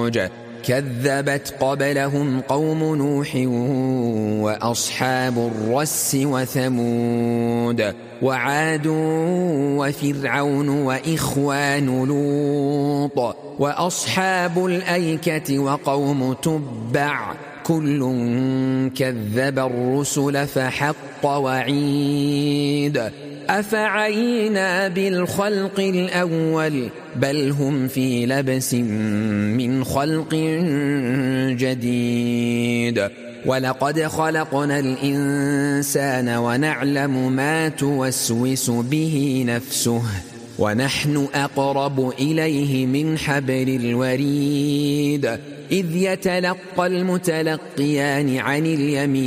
وثمود كذبت قبلهم قوم نوح وأصحاب الرس وثمود وعاد وفرعون وإخوان لوط وأصحاب الأيكة وقوم تبع كل كذب الرسل فحق وعيد أفعينا بالخلق الأول بل هم في لبس من خلق جديد ولقد خلقنا الإنسان ونعلم ما توسوس به نفسه ونحن أقرب إليه من حبل الوريد إذ يتلقى المتلقيان عن اليمين